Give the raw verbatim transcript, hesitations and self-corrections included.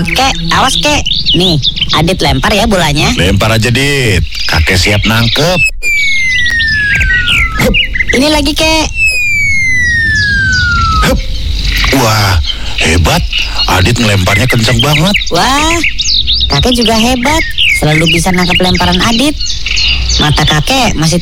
Kek, awas kek. Nih, Adit lempar ya bolanya. Lempar aja, Dit. Kakek siap nangkep. Hup, ini lagi kek. Hup. Wah, hebat. Adit ngelemparnya kencang banget. Wah, kakek juga hebat. Selalu bisa nangkap lemparan Adit. Mata kakek masih